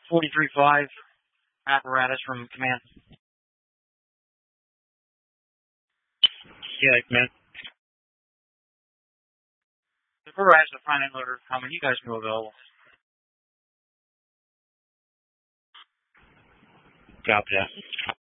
43-5 apparatus from command. Yeah, command. The crew has the front end loader coming. You guys can go available. Copy that.